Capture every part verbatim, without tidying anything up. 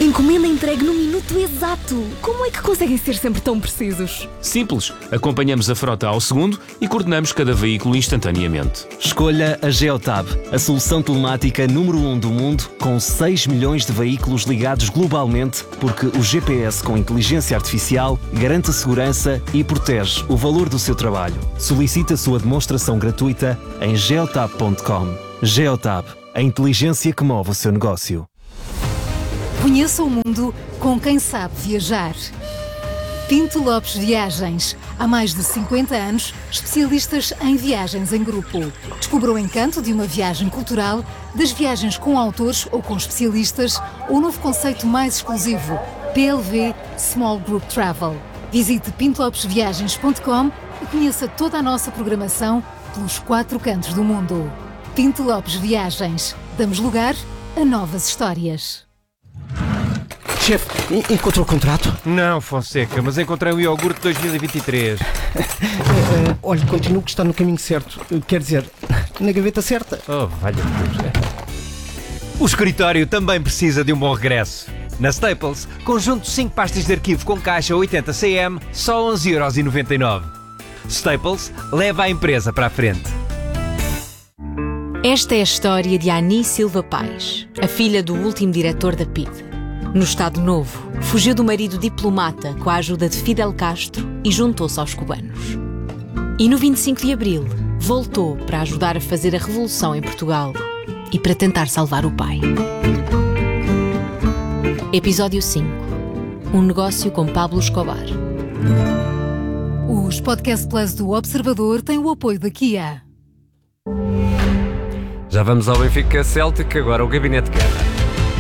Encomenda entregue no minuto exato. Como é que conseguem ser sempre tão precisos? Simples. Acompanhamos a frota ao segundo e coordenamos cada veículo instantaneamente. Escolha a Geotab, a solução telemática número um do mundo, com seis milhões de veículos ligados globalmente, porque o G P S com inteligência artificial garante a segurança e protege o valor do seu trabalho. Solicite a sua demonstração gratuita em geotab ponto com. Geotab, a inteligência que move o seu negócio. Conheça o mundo com quem sabe viajar. Pinto Lopes Viagens. Há mais de cinquenta anos, especialistas em viagens em grupo. Descubra o encanto de uma viagem cultural, das viagens com autores ou com especialistas, ou o novo conceito mais exclusivo, P L V Small Group Travel. Visite pinto lopes viagens ponto com e conheça toda a nossa programação pelos quatro cantos do mundo. Pinto Lopes Viagens. Damos lugar a novas histórias. Chefe, encontrou o contrato? Não, Fonseca, mas encontrei o iogurte dois mil e vinte e três. uh, uh, olha, continuo que está no caminho certo. Uh, quer dizer, na gaveta certa. Oh, valha-me Deus. O escritório também precisa de um bom regresso. Na Staples, conjunto de cinco pastas de arquivo com caixa oitenta centímetros, só onze euros e noventa e nove. Staples leva a empresa para a frente. Esta é a história de Ani Silva Paes, a filha do último diretor da P I D. No Estado Novo, fugiu do marido diplomata com a ajuda de Fidel Castro e juntou-se aos cubanos. E no vinte e cinco de abril, voltou para ajudar a fazer a revolução em Portugal e para tentar salvar o pai. Episódio cinco. Um negócio com Pablo Escobar. Os Podcast Plus do Observador têm o apoio da Kia. Já vamos ao Benfica Celtic, agora o Gabinete de Guerra.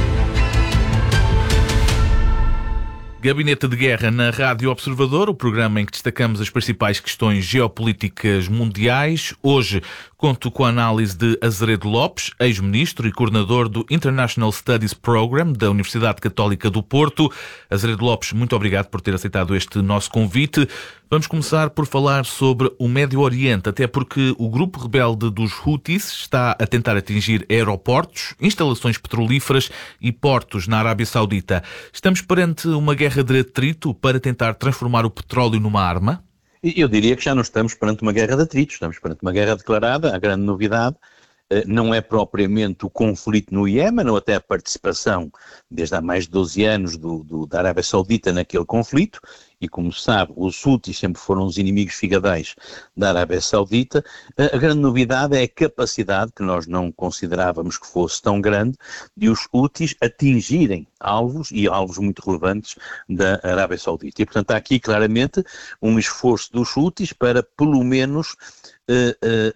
Gabinete de Guerra na Rádio Observador, o programa em que destacamos as principais questões geopolíticas mundiais. Hoje conto com a análise de Azeredo Lopes, ex-ministro e coordenador do International Studies Program da Universidade Católica do Porto. Azeredo Lopes, muito obrigado por ter aceitado este nosso convite. Vamos começar por falar sobre o Médio Oriente, até porque o grupo rebelde dos Houthis está a tentar atingir aeroportos, instalações petrolíferas e portos na Arábia Saudita. Estamos perante uma guerra de atrito para tentar transformar o petróleo numa arma? Eu diria que já não estamos perante uma guerra de atritos, estamos perante uma guerra declarada. A grande novidade não é propriamente o conflito no Iémen, ou até a participação, desde há mais de doze anos, do, do, da Arábia Saudita naquele conflito, e como se sabe, os Houthis sempre foram os inimigos figadéis da Arábia Saudita. A grande novidade é a capacidade, que nós não considerávamos que fosse tão grande, de os Houthis atingirem alvos, e alvos muito relevantes, da Arábia Saudita. E, portanto, há aqui claramente um esforço dos Houthis para, pelo menos, uh, uh,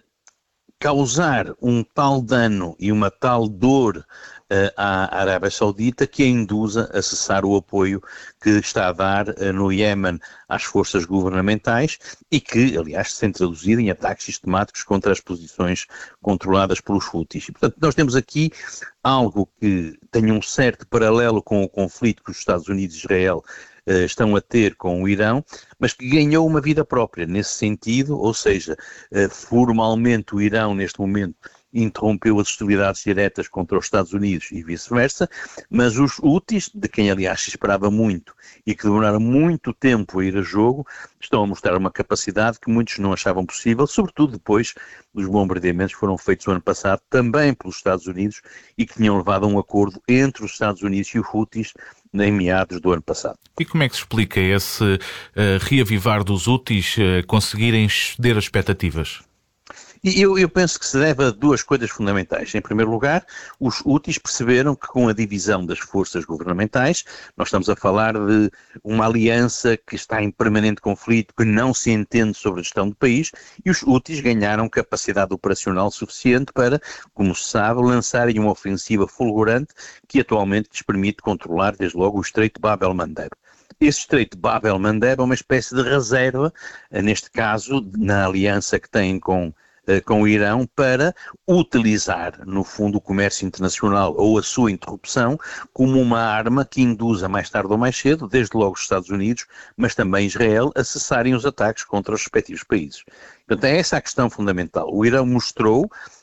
causar um tal dano e uma tal dor uh, à Arábia Saudita que a induza a cessar o apoio que está a dar uh, no Iémen às forças governamentais e que, aliás, se tem traduzido em ataques sistemáticos contra as posições controladas pelos Houthis. E, portanto, nós temos aqui algo que tem um certo paralelo com o conflito que os Estados Unidos e Israel Uh, estão a ter com o Irão, mas que ganhou uma vida própria nesse sentido, ou seja, uh, formalmente o Irão neste momento interrompeu as hostilidades diretas contra os Estados Unidos e vice-versa, mas os Houthis, de quem aliás se esperava muito e que demoraram muito tempo a ir a jogo, estão a mostrar uma capacidade que muitos não achavam possível, sobretudo depois dos bombardeamentos que foram feitos o ano passado, também pelos Estados Unidos, e que tinham levado a um acordo entre os Estados Unidos e os Houthis em meados do ano passado. E como é que se explica esse uh, reavivar dos Houthis uh, conseguirem exceder as expectativas? E eu, eu penso que se deve a duas coisas fundamentais. Em primeiro lugar, os Houthis perceberam que com a divisão das forças governamentais, nós estamos a falar de uma aliança que está em permanente conflito, que não se entende sobre a gestão do país, e os Houthis ganharam capacidade operacional suficiente para, como se sabe, lançarem uma ofensiva fulgurante que atualmente lhes permite controlar, desde logo, o Estreito de Bab el-Mandeb. Esse Estreito de Bab el-Mandeb é uma espécie de reserva, neste caso, na aliança que têm com com o Irão, para utilizar, no fundo, o comércio internacional ou a sua interrupção como uma arma que induza, mais tarde ou mais cedo, desde logo os Estados Unidos, mas também Israel, a cessarem os ataques contra os respectivos países. Portanto, é essa a questão fundamental. O Irão mostrou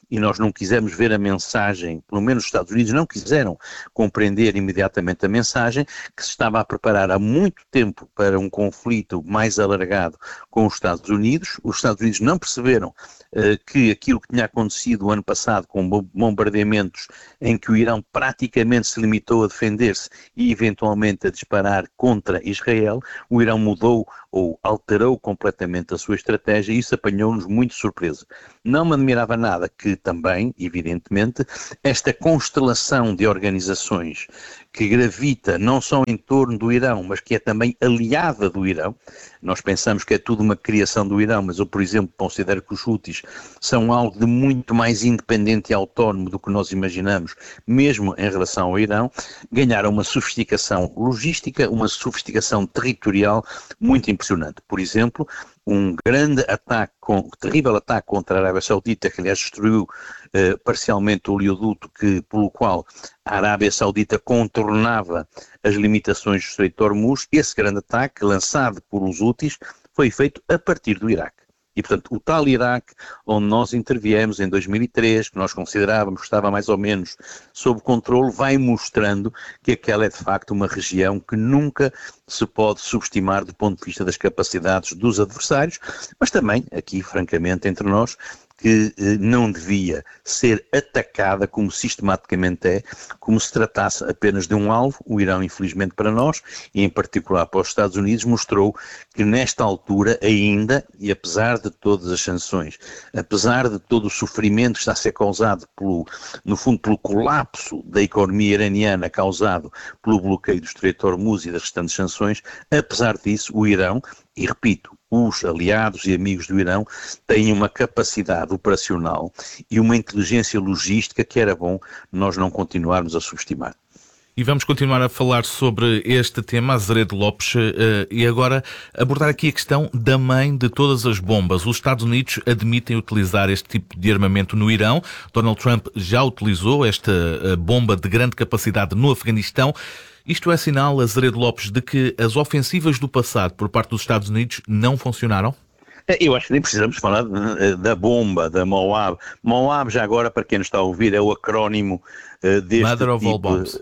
e nós não quisemos ver a mensagem, pelo menos os Estados Unidos não quiseram compreender imediatamente a mensagem, que se estava a preparar há muito tempo para um conflito mais alargado com os Estados Unidos. Os Estados Unidos não perceberam uh, que aquilo que tinha acontecido o ano passado com bombardeamentos em que o Irão praticamente se limitou a defender-se e eventualmente a disparar contra Israel, o Irão mudou ou alterou completamente a sua estratégia e isso apanhou-nos muito de surpresa. Não me admirava nada que também, evidentemente, esta constelação de organizações que gravita não só em torno do Irão, mas que é também aliada do Irão. Nós pensamos que é tudo uma criação do Irão, mas eu, por exemplo, considero que os Houthis são algo de muito mais independente e autónomo do que nós imaginamos, mesmo em relação ao Irão. Ganharam uma sofisticação logística, uma sofisticação territorial muito impressionante. Por exemplo, um grande ataque, com, um terrível ataque contra a Arábia Saudita, que aliás destruiu eh, parcialmente o oleoduto que, pelo qual a Arábia Saudita contornava as limitações do Estreito de Hormuz. Esse grande ataque, lançado por os Houthis, foi feito a partir do Iraque. E, portanto, o tal Iraque, onde nós interviemos em dois mil e três, que nós considerávamos que estava mais ou menos sob controle, vai mostrando que aquela é, de facto, uma região que nunca se pode subestimar do ponto de vista das capacidades dos adversários, mas também, aqui, francamente, entre nós, que eh, não devia ser atacada como sistematicamente é, como se tratasse apenas de um alvo. O Irão, infelizmente para nós, e em particular para os Estados Unidos, mostrou que nesta altura ainda, e apesar de todas as sanções, apesar de todo o sofrimento que está a ser causado, pelo, no fundo, pelo colapso da economia iraniana causado pelo bloqueio do Estreito de Hormuz e das restantes sanções, apesar disso, o Irão, e repito, os aliados e amigos do Irão têm uma capacidade operacional e uma inteligência logística que era bom nós não continuarmos a subestimar. E vamos continuar a falar sobre este tema, Azeredo Lopes, e agora abordar aqui a questão da mãe de todas as bombas. Os Estados Unidos admitem utilizar este tipo de armamento no Irão. Donald Trump já utilizou esta bomba de grande capacidade no Afeganistão. Isto é sinal, Azeredo Lopes, de que as ofensivas do passado por parte dos Estados Unidos não funcionaram? Eu acho que nem precisamos falar da bomba, da Moab. Moab, já agora, para quem nos está a ouvir, é o acrónimo uh, deste Mother of tipo... all bombs.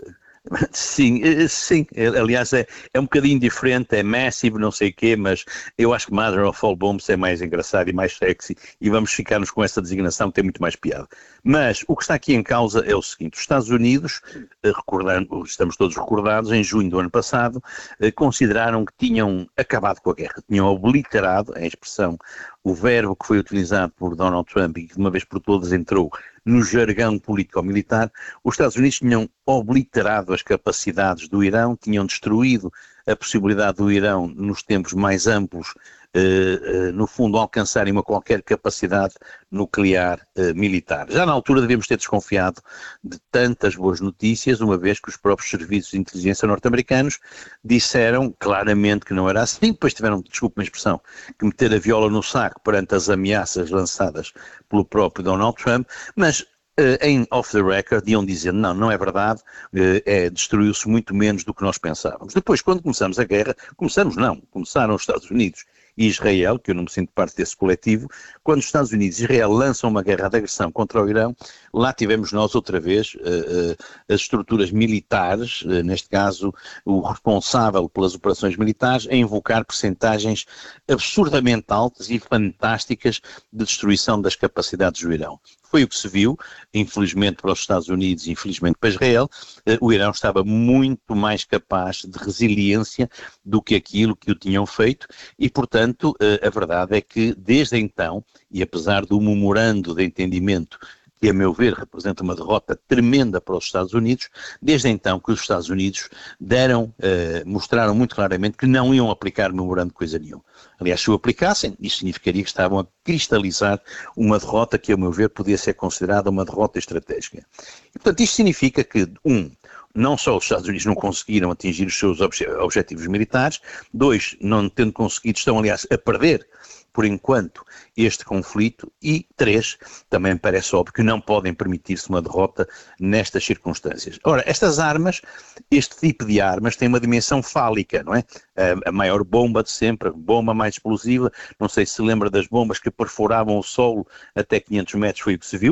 Sim, sim, aliás é, é um bocadinho diferente, é massive, não sei o quê, mas eu acho que Mother of All Bombs é mais engraçado e mais sexy e vamos ficar-nos com essa designação que tem muito mais piada. Mas o que está aqui em causa é o seguinte: os Estados Unidos, recordando, estamos todos recordados, em junho do ano passado, consideraram que tinham acabado com a guerra, tinham obliterado, a expressão, o verbo que foi utilizado por Donald Trump e que de uma vez por todas entrou no jargão político-militar. Os Estados Unidos tinham obliterado as capacidades do Irão, tinham destruído a possibilidade do Irão, nos tempos mais amplos, eh, eh, no fundo, alcançarem uma qualquer capacidade nuclear eh, militar. Já na altura devíamos ter desconfiado de tantas boas notícias, uma vez que os próprios serviços de inteligência norte-americanos disseram claramente que não era assim. Depois tiveram, desculpe a expressão, que meter a viola no saco perante as ameaças lançadas pelo próprio Donald Trump, mas Uh, em off the record, iam dizer, não, não é verdade, uh, é, destruiu-se muito menos do que nós pensávamos. Depois, quando começamos a guerra, começamos não, começaram os Estados Unidos e Israel, que eu não me sinto parte desse coletivo. Quando os Estados Unidos e Israel lançam uma guerra de agressão contra o Irão, lá tivemos nós outra vez uh, uh, as estruturas militares, uh, neste caso o responsável pelas operações militares, a invocar percentagens absurdamente altas e fantásticas de destruição das capacidades do Irão. Foi o que se viu, infelizmente para os Estados Unidos e infelizmente para Israel. O Irão estava muito mais capaz de resiliência do que aquilo que o tinham feito e, portanto, a verdade é que desde então, e apesar do memorando de entendimento que, a meu ver, representa uma derrota tremenda para os Estados Unidos, desde então que os Estados Unidos deram, eh, mostraram muito claramente que não iam aplicar memorando de coisa nenhuma. Aliás, se o aplicassem, isso significaria que estavam a cristalizar uma derrota que, a meu ver, podia ser considerada uma derrota estratégica. E, portanto, isto significa que, um, não só os Estados Unidos não conseguiram atingir os seus obje- objetivos militares, dois, não tendo conseguido, estão, aliás, a perder por enquanto, este conflito, e três, também me parece óbvio que não podem permitir-se uma derrota nestas circunstâncias. Ora, estas armas, este tipo de armas tem uma dimensão fálica, não é? A, a maior bomba de sempre, a bomba mais explosiva, não sei se se lembra das bombas que perfuravam o solo até quinhentos metros, foi o que se viu.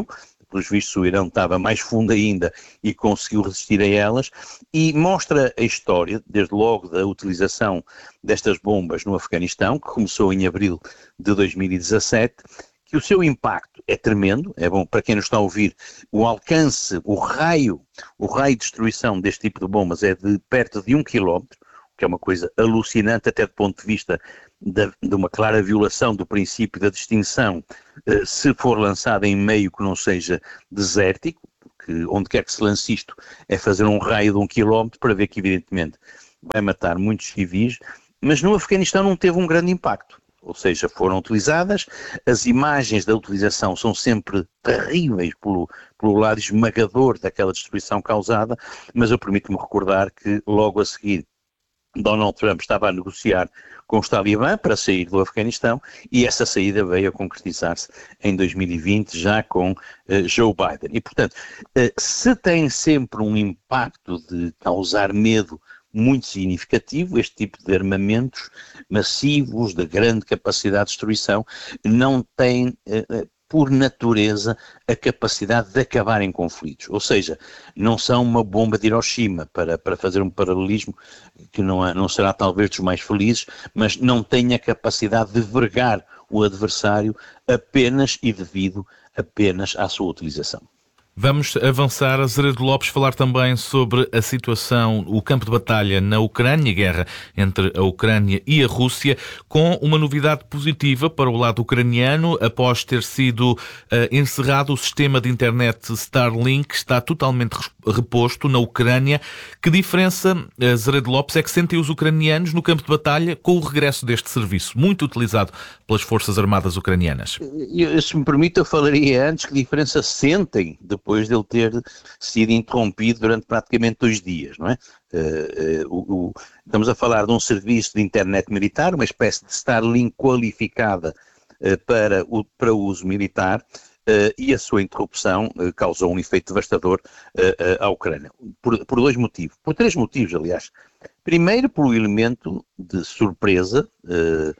pelos vistos o Irão estava mais fundo ainda e conseguiu resistir a elas, e mostra a história, desde logo da utilização destas bombas no Afeganistão, que começou em abril de dois mil e dezassete, que o seu impacto é tremendo. É bom, para quem nos está a ouvir, o alcance, o raio, o raio de destruição deste tipo de bombas é de perto de um quilómetro, que é uma coisa alucinante até do ponto de vista de, de uma clara violação do princípio da distinção, eh, se for lançada em meio que não seja desértico, porque onde quer que se lance isto é fazer um raio de um quilómetro para ver que evidentemente vai matar muitos civis, mas no Afeganistão não teve um grande impacto. Ou seja, foram utilizadas, as imagens da utilização são sempre terríveis pelo, pelo lado esmagador daquela destruição causada, mas eu permito-me recordar que logo a seguir Donald Trump estava a negociar com os Talibã para sair do Afeganistão, e essa saída veio a concretizar-se em dois mil e vinte, já com uh, Joe Biden. E, portanto, uh, se tem sempre um impacto de causar medo muito significativo, este tipo de armamentos massivos, de grande capacidade de destruição, não tem, eh, por natureza, a capacidade de acabar em conflitos. Ou seja, não são uma bomba de Hiroshima, para, para fazer um paralelismo que não, é, não será talvez dos mais felizes, mas não tem a capacidade de vergar o adversário apenas e devido apenas à sua utilização. Vamos avançar, Azeredo Lopes, falar também sobre a situação, o campo de batalha na Ucrânia, a guerra entre a Ucrânia e a Rússia, com uma novidade positiva para o lado ucraniano. Após ter sido uh, encerrado o sistema de internet Starlink, está totalmente reposto na Ucrânia. Que diferença, Azeredo Lopes, é que sentem os ucranianos no campo de batalha com o regresso deste serviço, muito utilizado pelas Forças Armadas ucranianas? Eu, se me permite, eu falaria antes que diferença sentem depois dele ter sido interrompido durante praticamente dois dias, não é? Uh, uh, o, o, estamos a falar de um serviço de internet militar, uma espécie de Starlink qualificada uh, para, o, para uso militar, uh, e a sua interrupção uh, causou um efeito devastador uh, uh, à Ucrânia, por, por dois motivos, por três motivos, aliás. Primeiro, pelo elemento de surpresa uh,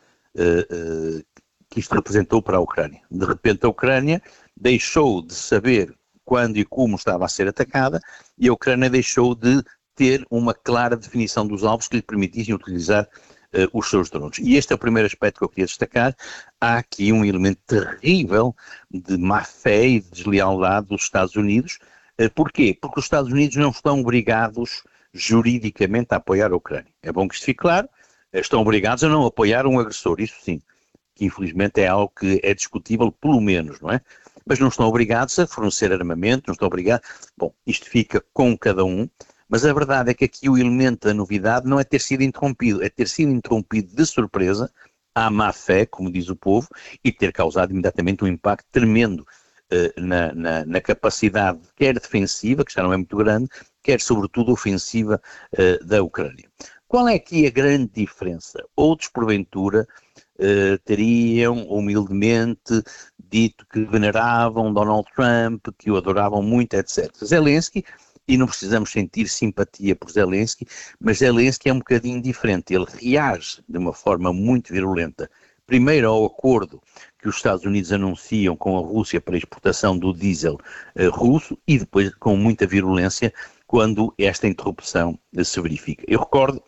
uh, uh, que isto representou para a Ucrânia. De repente a Ucrânia deixou de saber quando e como estava a ser atacada, e a Ucrânia deixou de ter uma clara definição dos alvos que lhe permitissem utilizar uh, os seus drones. E este é o primeiro aspecto que eu queria destacar. Há aqui um elemento terrível de má-fé e de deslealdade dos Estados Unidos. Uh, porquê? Porque os Estados Unidos não estão obrigados juridicamente a apoiar a Ucrânia. É bom que isto fique claro. Estão obrigados a não apoiar um agressor, isso sim, que infelizmente é algo que é discutível, pelo menos, não é? Mas não estão obrigados a fornecer armamento, não estão obrigados... Bom, isto fica com cada um, mas a verdade é que aqui o elemento da novidade não é ter sido interrompido, é ter sido interrompido de surpresa, à má fé, como diz o povo, e ter causado imediatamente um impacto tremendo uh, na, na, na capacidade, quer defensiva, que já não é muito grande, quer sobretudo ofensiva uh, da Ucrânia. Qual é aqui a grande diferença? Outros, porventura, uh, teriam humildemente dito que veneravam Donald Trump, que o adoravam muito, etcétera. Zelensky, e não precisamos sentir simpatia por Zelensky, mas Zelensky é um bocadinho diferente. Ele reage de uma forma muito virulenta, primeiro ao acordo que os Estados Unidos anunciam com a Rússia para a exportação do diesel uh, russo, e depois com muita virulência quando esta interrupção uh, se verifica. Eu recordo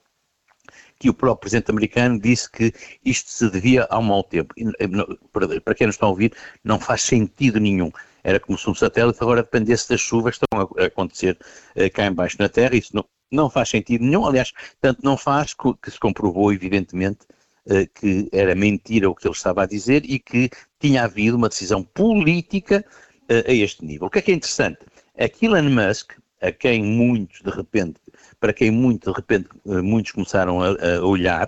que o próprio presidente americano disse que isto se devia ao mau tempo. E, para quem nos está a ouvir, não faz sentido nenhum. Era como se um satélite agora dependesse das chuvas que estão a acontecer uh, cá embaixo na Terra. Isso não, não faz sentido nenhum. Aliás, tanto não faz que, que se comprovou, evidentemente, uh, que era mentira o que ele estava a dizer e que tinha havido uma decisão política uh, a este nível. O que é que é interessante? É que Elon Musk, a quem muitos, de repente, para quem muito, de repente, muitos começaram a, a olhar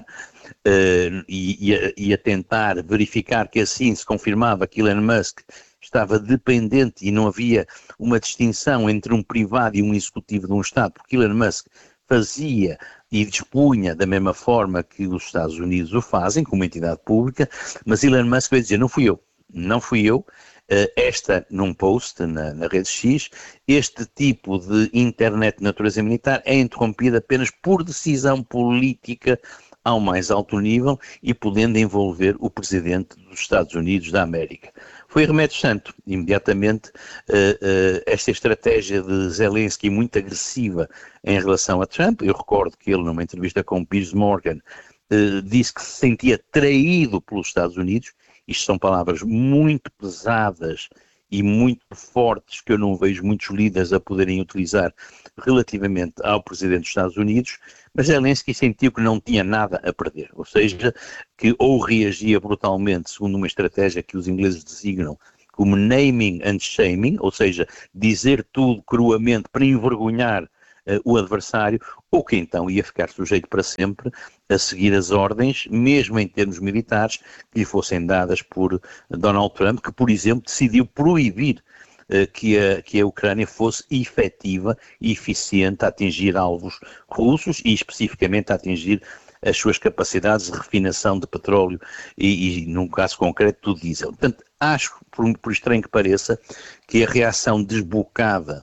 uh, e, e, a, e a tentar verificar que assim se confirmava que Elon Musk estava dependente e não havia uma distinção entre um privado e um executivo de um Estado, porque Elon Musk fazia e dispunha da mesma forma que os Estados Unidos o fazem, como entidade pública, mas Elon Musk veio dizer, não fui eu, não fui eu, Uh, esta num post na, na rede X, este tipo de internet de natureza militar é interrompida apenas por decisão política ao mais alto nível e podendo envolver o Presidente dos Estados Unidos da América. Foi remédio santo, imediatamente, uh, uh, esta estratégia de Zelensky muito agressiva em relação a Trump. Eu recordo que ele, numa entrevista com Piers Morgan, uh, disse que se sentia traído pelos Estados Unidos. Isto são palavras muito pesadas e muito fortes que eu não vejo muitos líderes a poderem utilizar relativamente ao Presidente dos Estados Unidos, mas Zelensky sentiu que não tinha nada a perder, ou seja, que ou reagia brutalmente, segundo uma estratégia que os ingleses designam como naming and shaming, ou seja, dizer tudo cruamente para envergonhar uh, o adversário, ou que então ia ficar sujeito para sempre a seguir as ordens, mesmo em termos militares, que lhe fossem dadas por Donald Trump, que, por exemplo, decidiu proibir uh, que, a, que a Ucrânia fosse efetiva e eficiente a atingir alvos russos e, especificamente, a atingir as suas capacidades de refinação de petróleo e, e num caso concreto, do diesel. Portanto, acho, por, por estranho que pareça, que a reação desbocada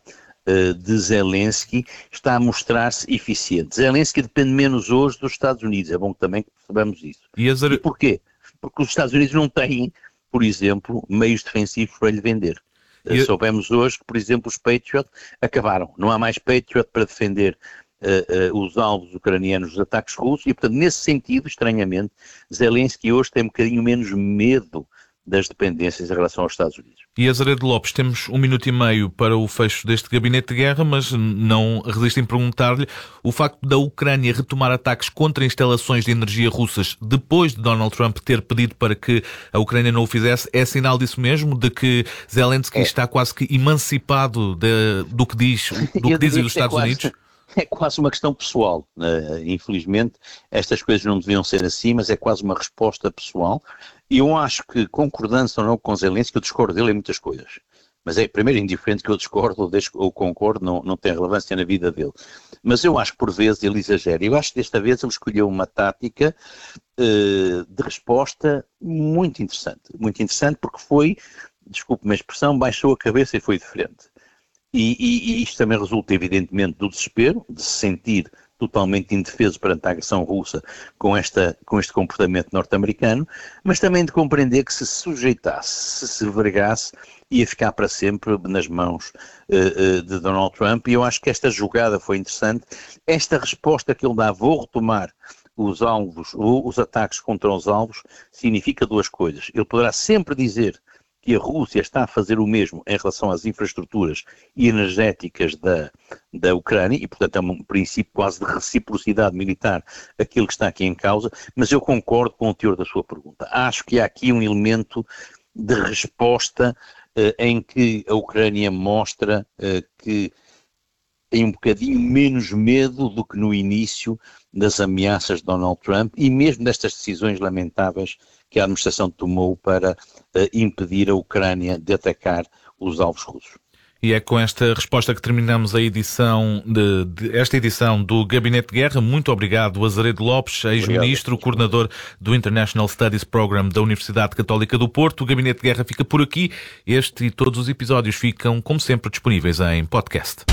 de Zelensky está a mostrar-se eficiente. Zelensky depende menos hoje dos Estados Unidos, é bom também que percebamos isso. E, as... e porquê? Porque os Estados Unidos não têm, por exemplo, meios defensivos para lhe vender. E... Soubemos hoje que, por exemplo, os Patriot acabaram. Não há mais Patriot para defender uh, uh, os alvos ucranianos dos ataques russos e, portanto, nesse sentido, estranhamente, Zelensky hoje tem um bocadinho menos medo das dependências em relação aos Estados Unidos. E Azeredo Lopes, temos um minuto e meio para o fecho deste gabinete de guerra, mas não resisto em perguntar-lhe o facto da Ucrânia retomar ataques contra instalações de energia russas depois de Donald Trump ter pedido para que a Ucrânia não o fizesse, é sinal disso mesmo, de que Zelensky é. está quase que emancipado de, do que diz, do que dizem os Estados é quase... Unidos? É quase uma questão pessoal, uh, infelizmente estas coisas não deviam ser assim, mas é quase uma resposta pessoal, e eu acho que, concordando ou não com Zelensky, eu discordo dele em muitas coisas, mas é primeiro indiferente que eu discordo ou, deixo, ou concordo, não, não tem relevância na vida dele, mas eu acho que por vezes ele exagera, eu acho que desta vez ele escolheu uma tática uh, de resposta muito interessante, muito interessante porque foi, desculpe-me a expressão, baixou a cabeça e foi de frente. E, e, e isto também resulta, evidentemente, do desespero, de se sentir totalmente indefeso perante a agressão russa com, esta, com este comportamento norte-americano, mas também de compreender que se sujeitasse, se se vergasse, ia ficar para sempre nas mãos uh, uh, de Donald Trump. E eu acho que esta jogada foi interessante. Esta resposta que ele dá, vou retomar os alvos, os ataques contra os alvos, significa duas coisas. Ele poderá sempre dizer que a Rússia está a fazer o mesmo em relação às infraestruturas e energéticas da, da Ucrânia, e portanto é um princípio quase de reciprocidade militar aquilo que está aqui em causa, mas eu concordo com o teor da sua pergunta. Acho que há aqui um elemento de resposta uh, em que a Ucrânia mostra uh, que tem um bocadinho menos medo do que no início das ameaças de Donald Trump e mesmo destas decisões lamentáveis que a administração tomou para uh, impedir a Ucrânia de atacar os alvos russos. E é com esta resposta que terminamos a edição de, de esta edição do Gabinete de Guerra. Muito obrigado, Azeredo Lopes, ex-ministro, coordenador do International Studies Program da Universidade Católica do Porto. O Gabinete de Guerra fica por aqui. Este e todos os episódios ficam, como sempre, disponíveis em podcast.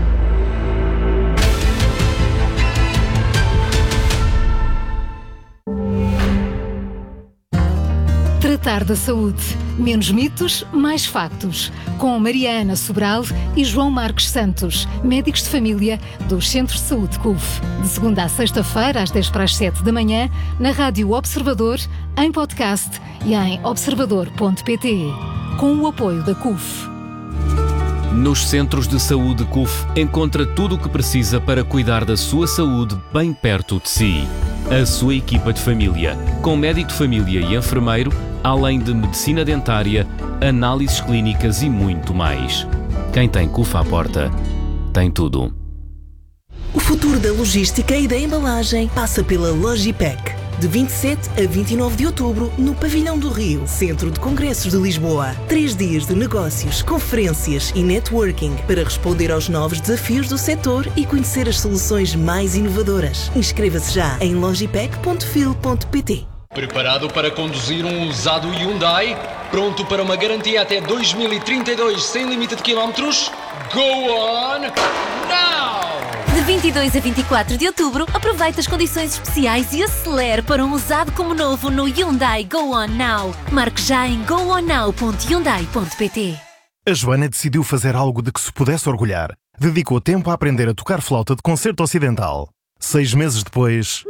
Tratar da saúde. Menos mitos, mais factos. Com Maria Ana Sobral e João Marcos Santos, médicos de família dos Centros de Saúde C U F. De segunda a sexta-feira, às dez para as sete da manhã, na Rádio Observador, em podcast e em observador ponto pt. Com o apoio da C U F. Nos Centros de Saúde C U F encontra tudo o que precisa para cuidar da sua saúde bem perto de si. A sua equipa de família, com médico de família e enfermeiro, além de medicina dentária, análises clínicas e muito mais. Quem tem C U F à porta, tem tudo. O futuro da logística e da embalagem passa pela Logipec. De vinte e sete a vinte e nove de outubro, no Pavilhão do Rio, Centro de Congressos de Lisboa. Três dias de negócios, conferências e networking para responder aos novos desafios do setor e conhecer as soluções mais inovadoras. Inscreva-se já em logipec ponto fil ponto pt. Preparado para conduzir um usado Hyundai? Pronto para uma garantia até dois mil e trinta e dois sem limite de quilómetros? Go on now! De vinte e dois a vinte e quatro de outubro, aproveita as condições especiais e acelere para um usado como novo no Hyundai Go On Now. Marque já em go on now ponto hyundai ponto pt. A Joana decidiu fazer algo de que se pudesse orgulhar. Dedicou tempo a aprender a tocar flauta de concerto ocidental. Seis meses depois...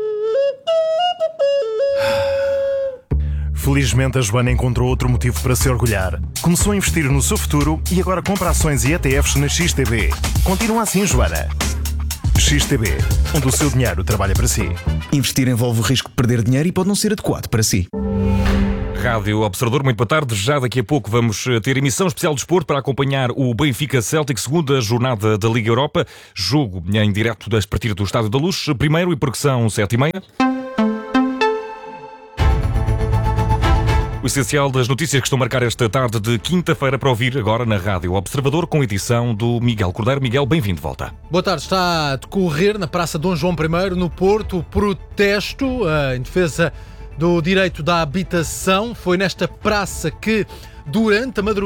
Felizmente, a Joana encontrou outro motivo para se orgulhar. Começou a investir no seu futuro e agora compra ações e E T Fs na X T B. Continua assim, Joana. X T B, onde o seu dinheiro trabalha para si. Investir envolve o risco de perder dinheiro e pode não ser adequado para si. Rádio Observador, muito boa tarde. Já daqui a pouco vamos ter emissão especial de desporto para acompanhar o Benfica Celtic, segunda jornada da Liga Europa. Jogo em direto das partidas do Estádio da Luz. Primeiro e porque são sete e meia. O essencial das notícias que estão a marcar esta tarde de quinta-feira para ouvir agora na Rádio Observador, com edição do Miguel Cordeiro. Miguel, bem-vindo de volta. Boa tarde. Está a decorrer na Praça Dom João I, no Porto, o protesto uh, em defesa do direito da habitação. Foi nesta praça que, durante a madrugada,